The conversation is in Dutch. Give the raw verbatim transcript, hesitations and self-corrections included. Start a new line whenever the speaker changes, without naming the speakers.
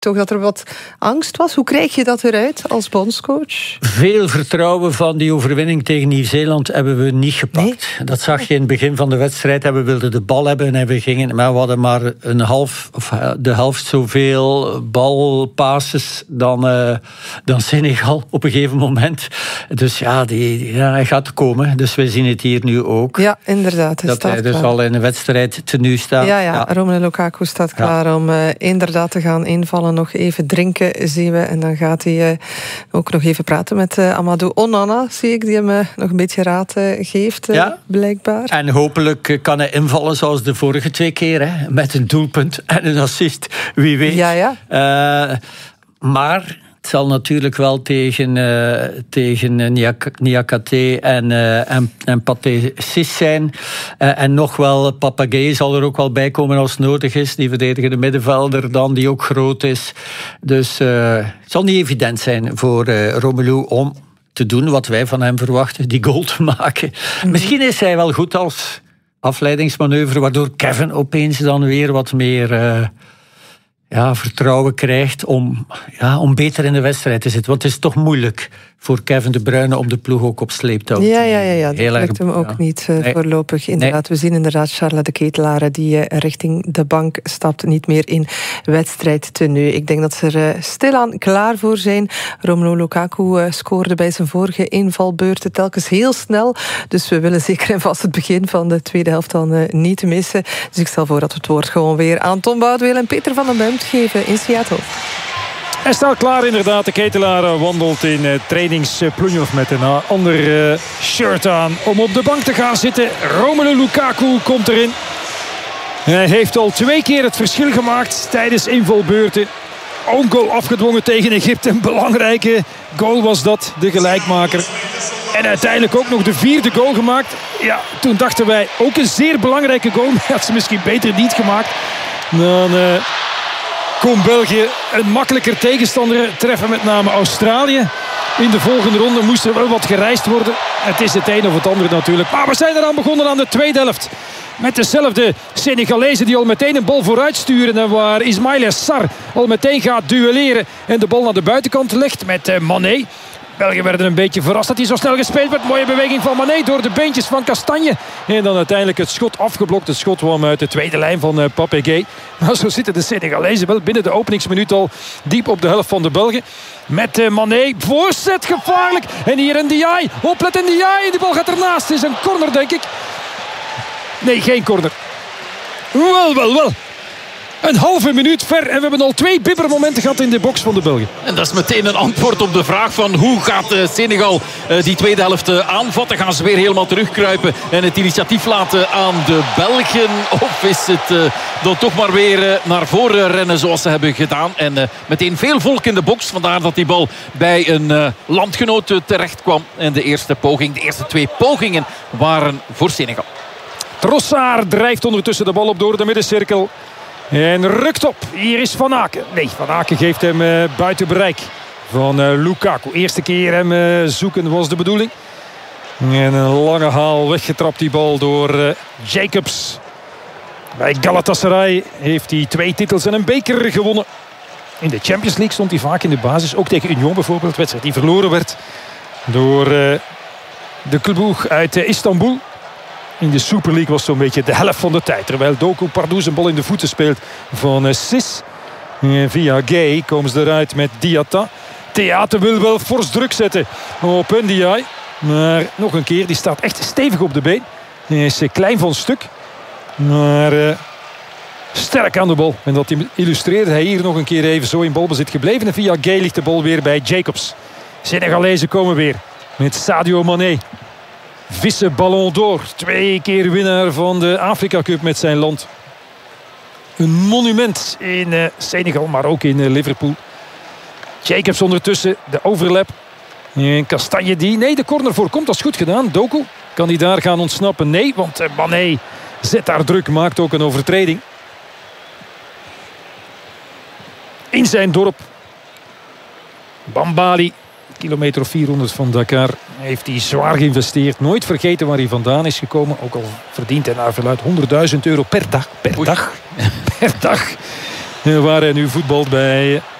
toch dat er wat angst was. Hoe krijg je dat eruit als bondscoach?
Veel vertrouwen van die overwinning tegen Nieuw-Zeeland hebben we niet gepakt. Nee. Dat zag je in het begin van de wedstrijd. We wilden de bal hebben en we gingen, maar we hadden maar een half, of de helft zoveel balpasses dan, uh, dan Senegal op een gegeven moment. Dus ja, die, ja, hij gaat komen. Dus we zien het hier nu ook.
Ja, inderdaad.
Dat hij dus klaar. al in een wedstrijd tenue staat.
Ja, ja, ja. Romelu Lukaku staat klaar ja. om uh, inderdaad te gaan invallen. Nog even drinken, zien we. En dan gaat hij uh, ook nog even praten met uh, Amadou Onana, zie ik, die hem uh, nog een beetje raad uh, geeft, uh, ja. blijkbaar.
En hopelijk uh, kan hij invallen zoals de vorige twee keer, hè, met een doelpunt en een assist, wie weet.
Ja, ja.
Uh, maar... Het zal natuurlijk wel tegen, uh, tegen uh, Niakate en, uh, en, en Pathé Ciss zijn. Uh, en nog wel, Papagé zal er ook wel bij komen als nodig is. Die verdedigende middenvelder dan, die ook groot is. Dus uh, het zal niet evident zijn voor uh, Romelu om te doen wat wij van hem verwachten. Die goal te maken. Mm-hmm. Misschien is hij wel goed als afleidingsmanoeuvre, waardoor Kevin opeens dan weer wat meer... Uh, Ja, vertrouwen krijgt om, ja, om beter in de wedstrijd te zitten. Want het is toch moeilijk voor Kevin De Bruyne om de ploeg ook op sleeptouw te
Ja, ja, ja, ja. dat
Heel
lukt hem ook
ja.
niet uh, nee. voorlopig. Inderdaad, nee. We zien inderdaad Charles de Ketelaere die uh, richting de bank stapt, niet meer in wedstrijdtenue. Ik denk dat ze er uh, stilaan klaar voor zijn. Romelu Lukaku uh, scoorde bij zijn vorige invalbeurten telkens heel snel. Dus we willen zeker en vast het begin van de tweede helft dan uh, niet missen. Dus ik stel voor dat we het woord gewoon weer aan Tom Boudewijn en Peter van den Buimt geven in Seattle.
Hij staat klaar inderdaad. De Ketelaere wandelt in uh, trainingsplunje of met een uh, ander uh, shirt aan om op de bank te gaan zitten. Romelu Lukaku komt erin. Hij heeft al twee keer het verschil gemaakt tijdens invalbeurten. Own goal afgedwongen tegen Egypte. Een belangrijke goal was dat, de gelijkmaker. En uiteindelijk ook nog de vierde goal gemaakt. Ja, toen dachten wij ook een zeer belangrijke goal. Maar had ze misschien beter niet gemaakt. Dan... Uh, Komt België een makkelijker tegenstander treffen, met name Australië. In de volgende ronde moest er wel wat gereisd worden. Het is het een of het andere natuurlijk. Maar we zijn eraan begonnen aan de tweede helft. Met dezelfde Senegalezen die al meteen een bal vooruit sturen. En waar Ismaïla Sarr al meteen gaat duelleren. En de bal naar de buitenkant legt met Mané. België werden een beetje verrast dat hij zo snel gespeeld werd. Mooie beweging van Mané door de beentjes van Kastanje. En dan uiteindelijk het schot afgeblokt. Het schot kwam uit de tweede lijn van uh, Papagé. Maar zo zitten de Senegalezen wel binnen de openingsminuut al diep op de helft van de Belgen. Met uh, Mané. Voorzet gevaarlijk. En hier een Ndiaye. Oplet in Ndiaye. Die bal gaat ernaast. Het is een corner, denk ik. Nee, geen corner. Wel, wel, wel. Een halve minuut ver en we hebben al twee bibbermomenten gehad in de box van de Belgen.
En dat is meteen een antwoord op de vraag van hoe gaat Senegal die tweede helft aanvatten. Gaan ze weer helemaal terugkruipen en het initiatief laten aan de Belgen? Of is het dan toch maar weer naar voren rennen zoals ze hebben gedaan? En meteen veel volk in de box. Vandaar dat die bal bij een landgenoot terecht kwam. En de eerste poging, de eerste twee pogingen waren voor Senegal.
Trossard drijft ondertussen de bal op door de middencirkel. En rukt op. Hier is Van Aken. Nee, Van Aken geeft hem uh, buiten bereik van uh, Lukaku. Eerste keer hem uh, zoeken was de bedoeling. En een lange haal weggetrapt die bal door uh, Jacobs. Bij Galatasaray heeft hij twee titels en een beker gewonnen. In de Champions League stond hij vaak in de basis. Ook tegen Union bijvoorbeeld. Wedstrijd die verloren werd door uh, de ploeg uit uh, Istanbul. In de Super League was zo'n beetje de helft van de tijd. Terwijl Doku Pardouz een bal in de voeten speelt van uh, Ciss. Uh, via Gay komen ze eruit met Diatta. Theater wil wel fors druk zetten op Ndiaye. Maar nog een keer, die staat echt stevig op de been. Hij is uh, klein van stuk. Maar uh, sterk aan de bal. En dat illustreert hij hier nog een keer even zo in balbezit gebleven. En via Gay ligt de bal weer bij Jacobs. Senegalezen komen weer met Sadio Mané. Vissen Ballon d'Or. Twee keer winnaar van de Afrika Cup met zijn land. Een monument in uh, Senegal, maar ook in uh, Liverpool. Jacobs ondertussen, de overlap. En Kastanje die, nee, de corner voorkomt, dat is goed gedaan. Doku, kan hij daar gaan ontsnappen? Nee, want uh, Mané zet daar druk, maakt ook een overtreding. In zijn dorp. Bambali. Kilometer of vierhonderd van Dakar heeft hij zwaar geïnvesteerd. Nooit vergeten waar hij vandaan is gekomen. Ook al verdient hij naar verluidt honderdduizend euro per dag. Per
Oei.
dag. Per dag. waar hij nu voetbalt bij